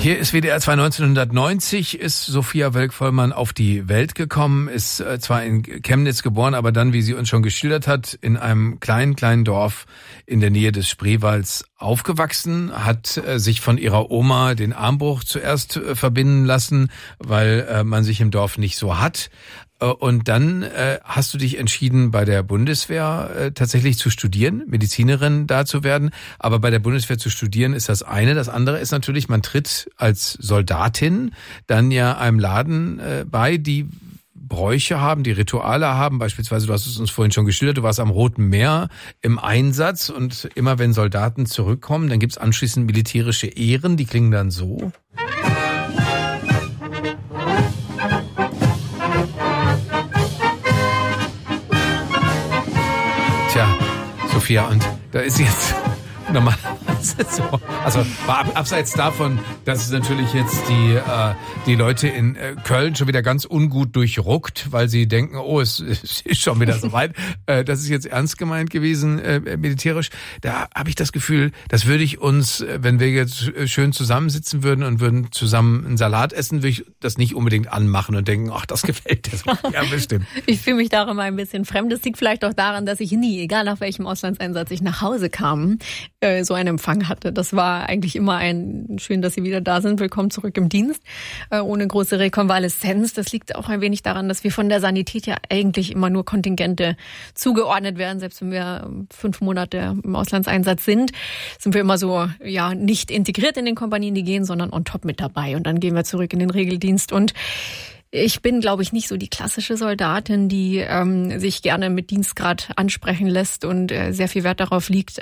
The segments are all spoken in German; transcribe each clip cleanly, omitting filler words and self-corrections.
Hier ist WDR 2. 1990 ist Sophia Welk-Vollmann auf die Welt gekommen, ist zwar in Chemnitz geboren, aber dann, wie sie uns schon geschildert hat, in einem kleinen Dorf in der Nähe des Spreewalds aufgewachsen, hat sich von ihrer Oma den Armbruch zuerst verbinden lassen, weil man sich im Dorf nicht so hat. Und dann hast du dich entschieden, bei der Bundeswehr tatsächlich zu studieren, Medizinerin da zu werden. Aber bei der Bundeswehr zu studieren ist das eine. Das andere ist natürlich, man tritt als Soldatin dann ja einem Laden bei, die Bräuche haben, die Rituale haben. Beispielsweise, du hast es uns vorhin schon geschildert, du warst am Roten Meer im Einsatz und immer wenn Soldaten zurückkommen, dann gibt's anschließend militärische Ehren, die klingen dann so. Tja, Sophia, und da ist jetzt normalerweise so, also abseits davon, dass es natürlich jetzt die Leute in Köln schon wieder ganz ungut durchruckt, weil sie denken, oh, es ist schon wieder so weit. Das ist jetzt ernst gemeint gewesen, militärisch. Da habe ich das Gefühl, das würde ich uns, wenn wir jetzt schön zusammensitzen würden und würden zusammen einen Salat essen, würde ich das nicht unbedingt anmachen und denken, ach, das gefällt dir. Ja, bestimmt. Ich fühle mich darum ein bisschen fremd. Das liegt vielleicht auch daran, dass ich nie, egal nach welchem Auslandseinsatz ich nach Hause kam, so einen Empfang hatte. Das war eigentlich immer schön, dass Sie wieder da sind. Willkommen zurück im Dienst. Ohne große Rekonvaleszenz. Das liegt auch ein wenig daran, dass wir von der Sanität ja eigentlich immer nur Kontingente zugeordnet werden. Selbst wenn wir 5 Monate im Auslandseinsatz sind wir immer so, ja, nicht integriert in den Kompanien, die gehen, sondern on top mit dabei. Und dann gehen wir zurück in den Regeldienst. Und ich bin, glaube ich, nicht so die klassische Soldatin, die sich gerne mit Dienstgrad ansprechen lässt und sehr viel Wert darauf legt,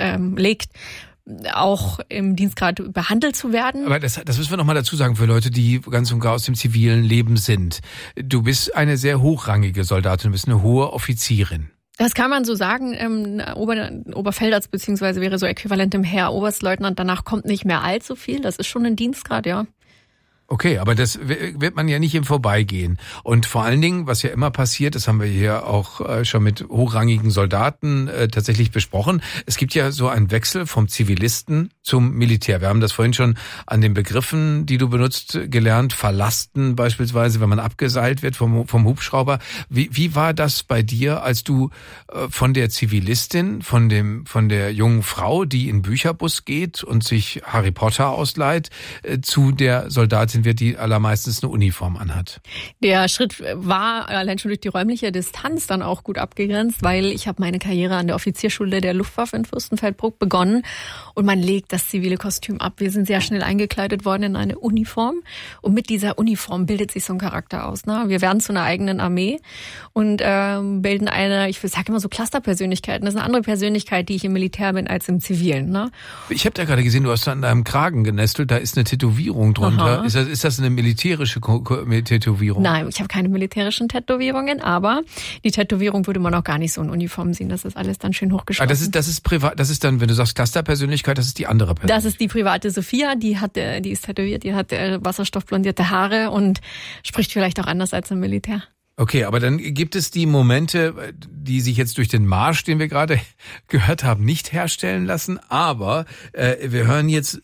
auch im Dienstgrad behandelt zu werden. Aber das müssen wir noch mal dazu sagen für Leute, die ganz und gar aus dem zivilen Leben sind. Du bist eine sehr hochrangige Soldatin, du bist eine hohe Offizierin. Das kann man so sagen. Oberfeldarzt beziehungsweise wäre so äquivalent im Heer Oberstleutnant. Danach kommt nicht mehr allzu viel. Das ist schon ein Dienstgrad, ja. Okay, aber das wird man ja nicht im Vorbeigehen. Und vor allen Dingen, was ja immer passiert, das haben wir hier auch schon mit hochrangigen Soldaten tatsächlich besprochen, es gibt ja so einen Wechsel vom Zivilisten zum Militär. Wir haben das vorhin schon an den Begriffen, die du benutzt, gelernt. Verlasten beispielsweise, wenn man abgeseilt wird vom Hubschrauber. Wie war das bei dir, als du von der Zivilistin, von der jungen Frau, die in Bücherbus geht und sich Harry Potter ausleiht, zu der Soldatin wird, die allermeistens eine Uniform anhat? Der Schritt war allein schon durch die räumliche Distanz dann auch gut abgegrenzt, weil ich habe meine Karriere an der Offizierschule der Luftwaffe in Fürstenfeldbruck begonnen und man legt das zivile Kostüm ab. Wir sind sehr schnell eingekleidet worden in eine Uniform und mit dieser Uniform bildet sich so ein Charakter aus. Ne? Wir werden zu einer eigenen Armee und bilden ich sage immer so Clusterpersönlichkeiten. Das ist eine andere Persönlichkeit, die ich im Militär bin, als im Zivilen. Ne? Ich habe da gerade gesehen, du hast da an deinem Kragen genestelt, da ist eine Tätowierung drunter. Aha. Ist das eine militärische Tätowierung? Nein, ich habe keine militärischen Tätowierungen, aber die Tätowierung würde man auch gar nicht so in Uniform sehen. Das ist alles dann schön hochgeschlossen. Aber das ist privat. Das ist dann, wenn du sagst Clusterpersönlichkeit, das ist die andere Person. Das ist die private Sophia, die ist tätowiert, die hat wasserstoffblondierte Haare und spricht vielleicht auch anders als im Militär. Okay, aber dann gibt es die Momente, die sich jetzt durch den Marsch, den wir gerade gehört haben, nicht herstellen lassen. Aber wir hören jetzt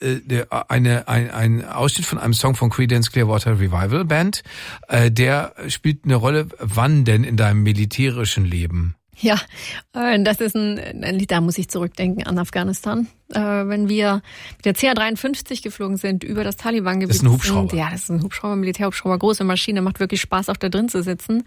einen Ausschnitt von einem Song von Creedence Clearwater Revival Band. Der spielt eine Rolle, wann denn in deinem militärischen Leben? Ja, das ist ein Lied, da muss ich zurückdenken an Afghanistan. Wenn wir mit der CH-53 geflogen sind, über das Taliban-Gebiet. Das ist ein Hubschrauber. Ja, das ist ein Hubschrauber, Militärhubschrauber, große Maschine, macht wirklich Spaß, auch da drin zu sitzen.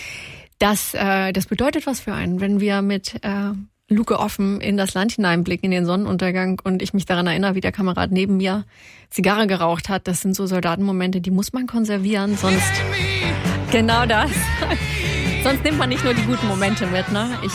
Das bedeutet was für einen, wenn wir mit Luke offen in das Land hineinblicken, in den Sonnenuntergang und ich mich daran erinnere, wie der Kamerad neben mir Zigarre geraucht hat. Das sind so Soldatenmomente, die muss man konservieren, sonst genau das. Sonst nimmt man nicht nur die guten Momente mit, ne? Ich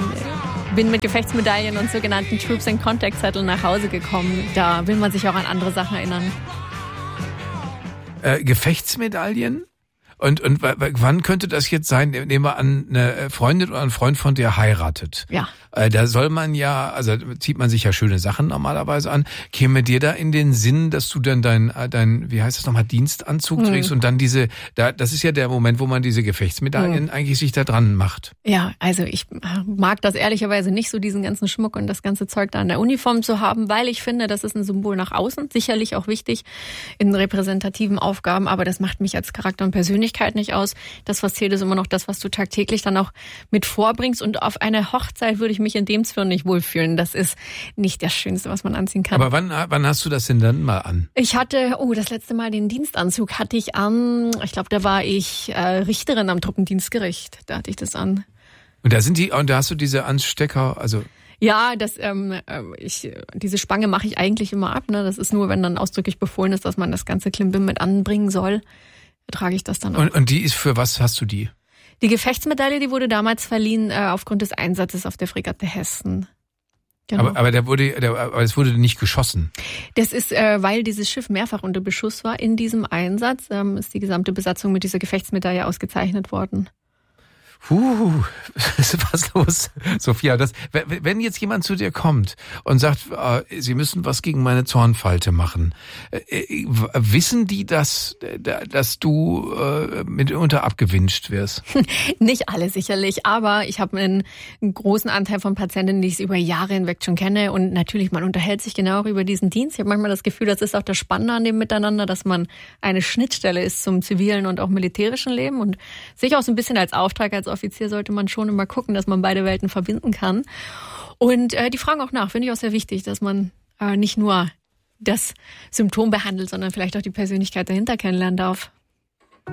bin mit Gefechtsmedaillen und sogenannten Troops and Contact Zetteln nach Hause gekommen. Da will man sich auch an andere Sachen erinnern. Gefechtsmedaillen? Und wann könnte das jetzt sein? Nehmen wir an, eine Freundin oder ein Freund von dir heiratet. Ja. Da soll man ja, also zieht man sich ja schöne Sachen normalerweise an. Käme dir da in den Sinn, dass du dann dein wie heißt das nochmal, Dienstanzug trägst und dann das ist ja der Moment, wo man diese Gefechtsmedaillen eigentlich sich da dran macht. Ja, also ich mag das ehrlicherweise nicht, so diesen ganzen Schmuck und das ganze Zeug da an der Uniform zu haben, weil ich finde, das ist ein Symbol nach außen, sicherlich auch wichtig in repräsentativen Aufgaben, aber das macht mich als Charakter und Persönlichkeit nicht aus. Das, was zählt, ist immer noch das, was du tagtäglich dann auch mit vorbringst, und auf einer Hochzeit würde ich mich in dem Zwirn nicht wohlfühlen. Das ist nicht das Schönste, was man anziehen kann. Aber wann hast du das denn dann mal an? Ich hatte, das letzte Mal den Dienstanzug hatte ich an, ich glaube, da war ich Richterin am Truppendienstgericht. Da hatte ich das an. Und da hast du diese Anstecker, also... Ja, diese Spange mache ich eigentlich immer ab. Ne? Das ist nur, wenn dann ausdrücklich befohlen ist, dass man das ganze Klimbim mit anbringen soll, trage ich das dann auch. Und die ist, für was hast du die? Die Gefechtsmedaille, die wurde damals verliehen aufgrund des Einsatzes auf der Fregatte Hessen. Genau. Aber es wurde nicht geschossen. Das ist, weil dieses Schiff mehrfach unter Beschuss war in diesem Einsatz, ist die gesamte Besatzung mit dieser Gefechtsmedaille ausgezeichnet worden. Was los, Sophia? Wenn jetzt jemand zu dir kommt und sagt, Sie müssen was gegen meine Zornfalte machen, wissen die, dass du mitunter abgewünscht wirst? Nicht alle sicherlich, aber ich habe einen großen Anteil von Patientinnen, die ich über Jahre hinweg schon kenne, und natürlich, man unterhält sich genau auch über diesen Dienst. Ich habe manchmal das Gefühl, das ist auch das Spannende an dem Miteinander, dass man eine Schnittstelle ist zum zivilen und auch militärischen Leben, und sich auch so ein bisschen als Auftrag, als Offizier sollte man schon immer gucken, dass man beide Welten verbinden kann. Und die fragen auch nach, finde ich auch sehr wichtig, dass man nicht nur das Symptom behandelt, sondern vielleicht auch die Persönlichkeit dahinter kennenlernen darf.